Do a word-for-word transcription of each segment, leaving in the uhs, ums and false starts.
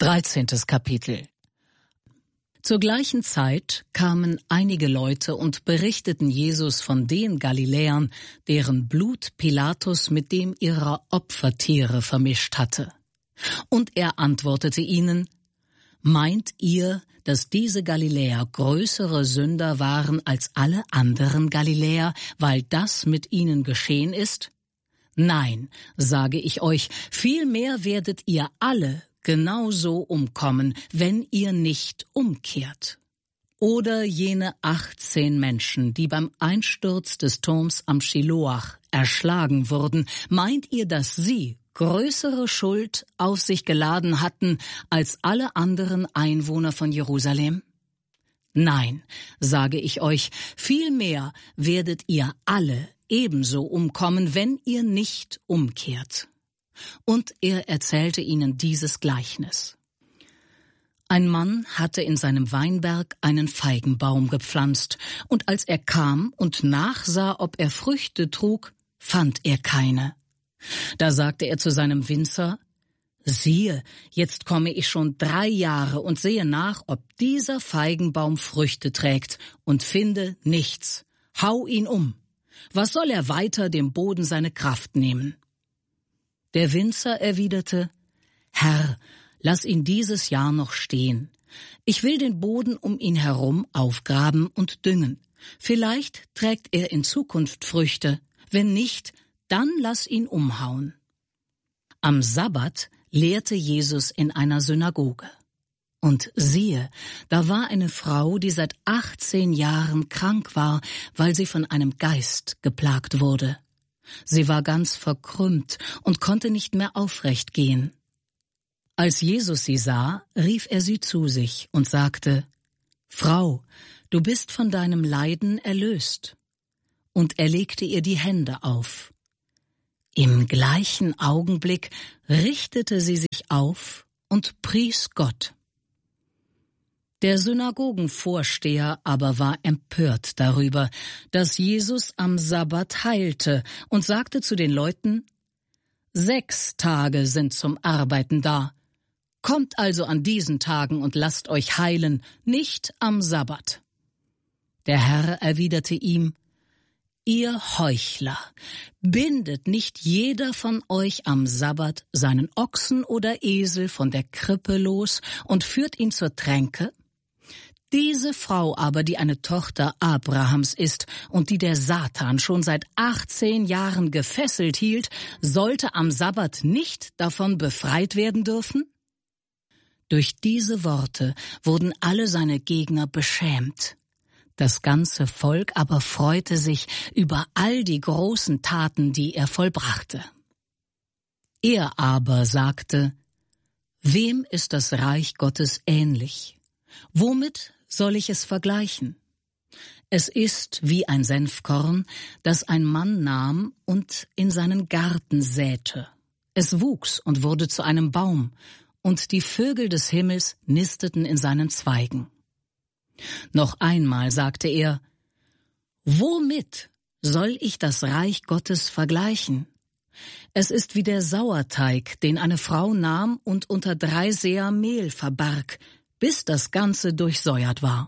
Dreizehntes Kapitel. Zur gleichen Zeit kamen einige Leute und berichteten Jesus von den Galiläern, deren Blut Pilatus mit dem ihrer Opfertiere vermischt hatte. Und er antwortete ihnen: Meint ihr, dass diese Galiläer größere Sünder waren als alle anderen Galiläer, weil das mit ihnen geschehen ist? Nein, sage ich euch, vielmehr werdet ihr alle genauso umkommen, wenn ihr nicht umkehrt. Oder jene achtzehn Menschen, die beim Einsturz des Turms am Schiloach erschlagen wurden, meint ihr, dass sie größere Schuld auf sich geladen hatten als alle anderen Einwohner von Jerusalem? Nein, sage ich euch, vielmehr werdet ihr alle ebenso umkommen, wenn ihr nicht umkehrt. Und er erzählte ihnen dieses Gleichnis. Ein Mann hatte in seinem Weinberg einen Feigenbaum gepflanzt, und als er kam und nachsah, ob er Früchte trug, fand er keine. Da sagte er zu seinem Winzer: Siehe, jetzt komme ich schon drei Jahre und sehe nach, ob dieser Feigenbaum Früchte trägt, und finde nichts. Hau ihn um. Was soll er weiter dem Boden seine Kraft nehmen? Der Winzer erwiderte: Herr, lass ihn dieses Jahr noch stehen. Ich will den Boden um ihn herum aufgraben und düngen. Vielleicht trägt er in Zukunft Früchte. Wenn nicht, dann lass ihn umhauen. Am Sabbat lehrte Jesus in einer Synagoge. Und siehe, da war eine Frau, die seit achtzehn Jahren krank war, weil sie von einem Geist geplagt wurde. Sie war ganz verkrümmt und konnte nicht mehr aufrecht gehen. Als Jesus sie sah, rief er sie zu sich und sagte: Frau, du bist von deinem Leiden erlöst. Und er legte ihr die Hände auf. Im gleichen Augenblick richtete sie sich auf und pries Gott. Der Synagogenvorsteher aber war empört darüber, dass Jesus am Sabbat heilte, und sagte zu den Leuten: Sechs Tage sind zum Arbeiten da. Kommt also an diesen Tagen und lasst euch heilen, nicht am Sabbat. Der Herr erwiderte ihm: Ihr Heuchler, bindet nicht jeder von euch am Sabbat seinen Ochsen oder Esel von der Krippe los und führt ihn zur Tränke? Diese Frau aber, die eine Tochter Abrahams ist und die der Satan schon seit achtzehn Jahren gefesselt hielt, sollte am Sabbat nicht davon befreit werden dürfen? Durch diese Worte wurden alle seine Gegner beschämt. Das ganze Volk aber freute sich über all die großen Taten, die er vollbrachte. Er aber sagte: Wem ist das Reich Gottes ähnlich? Womit soll ich es vergleichen? Es ist wie ein Senfkorn, das ein Mann nahm und in seinen Garten säte. Es wuchs und wurde zu einem Baum, und die Vögel des Himmels nisteten in seinen Zweigen. Noch einmal sagte er: Womit soll ich das Reich Gottes vergleichen? Es ist wie der Sauerteig, den eine Frau nahm und unter drei Seer Mehl verbarg, bis das Ganze durchsäuert war.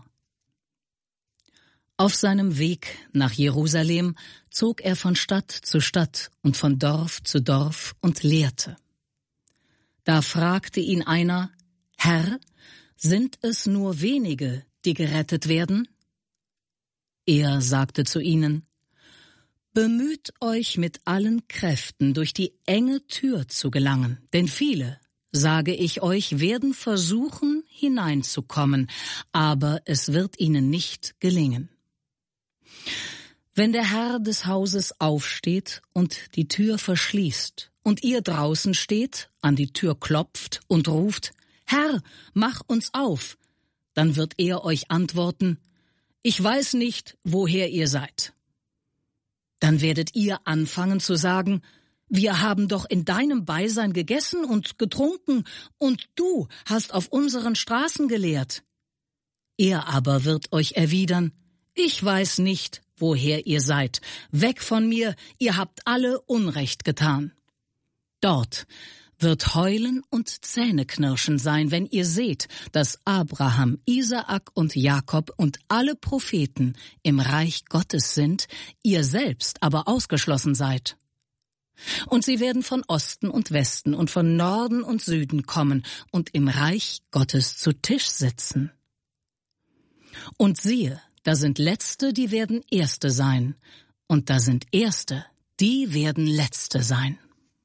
Auf seinem Weg nach Jerusalem zog er von Stadt zu Stadt und von Dorf zu Dorf und lehrte. Da fragte ihn einer: Herr, sind es nur wenige, die gerettet werden? Er sagte zu ihnen: Bemüht euch mit allen Kräften, durch die enge Tür zu gelangen, denn viele, sage ich euch, werden versuchen, hineinzukommen, aber es wird ihnen nicht gelingen. Wenn der Herr des Hauses aufsteht und die Tür verschließt, und ihr draußen steht, an die Tür klopft und ruft: Herr, mach uns auf, dann wird er euch antworten: Ich weiß nicht, woher ihr seid. Dann werdet ihr anfangen zu sagen: Wir haben doch in deinem Beisein gegessen und getrunken, und du hast auf unseren Straßen gelehrt. Er aber wird euch erwidern: Ich weiß nicht, woher ihr seid. Weg von mir, ihr habt alle Unrecht getan. Dort wird Heulen und Zähneknirschen sein, wenn ihr seht, dass Abraham, Isaak und Jakob und alle Propheten im Reich Gottes sind, ihr selbst aber ausgeschlossen seid. Und sie werden von Osten und Westen und von Norden und Süden kommen und im Reich Gottes zu Tisch sitzen. Und siehe, da sind Letzte, die werden Erste sein, und da sind Erste, die werden Letzte sein.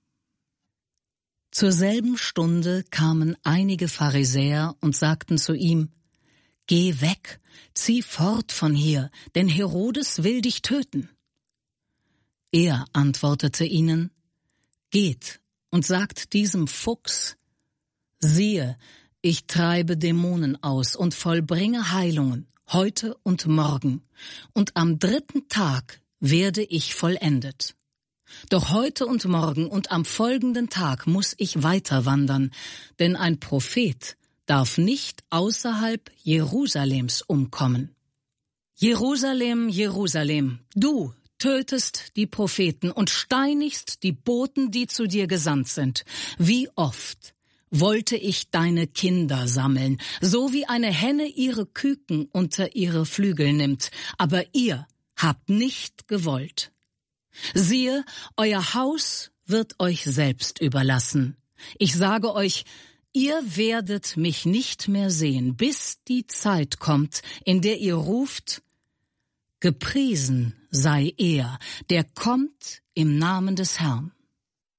Zur selben Stunde kamen einige Pharisäer und sagten zu ihm: Geh weg, zieh fort von hier, denn Herodes will dich töten. Er antwortete ihnen: Geht und sagt diesem Fuchs: Siehe, ich treibe Dämonen aus und vollbringe Heilungen, heute und morgen, und am dritten Tag werde ich vollendet. Doch heute und morgen und am folgenden Tag muss ich weiter wandern, denn ein Prophet darf nicht außerhalb Jerusalems umkommen. Jerusalem, Jerusalem, du tötest die Propheten und steinigst die Boten, die zu dir gesandt sind. Wie oft wollte ich deine Kinder sammeln, so wie eine Henne ihre Küken unter ihre Flügel nimmt, aber ihr habt nicht gewollt. Siehe, euer Haus wird euch selbst überlassen. Ich sage euch, ihr werdet mich nicht mehr sehen, bis die Zeit kommt, in der ihr ruft: Gepriesen sei er, der kommt im Namen des Herrn.